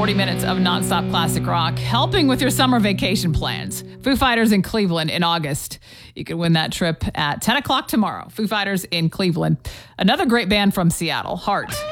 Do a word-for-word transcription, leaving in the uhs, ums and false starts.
forty minutes of nonstop classic rock, helping with your summer vacation plans. Foo Fighters in Cleveland in August. You can win that trip at ten o'clock tomorrow. Foo Fighters in Cleveland. Another great band from Seattle, Heart.